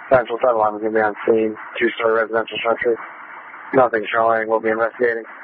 Central 711 is going to be on scene. 2-story residential structure. Nothing showing. We'll be investigating.